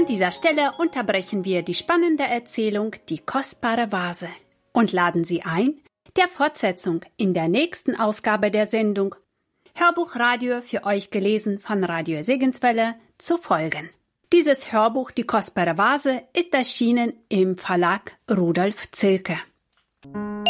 An dieser Stelle unterbrechen wir die spannende Erzählung Die kostbare Vase und laden Sie ein, der Fortsetzung in der nächsten Ausgabe der Sendung Hörbuchradio für euch gelesen von Radio Segenswelle zu folgen. Dieses Hörbuch Die kostbare Vase ist erschienen im Verlag Rudolf Zilke.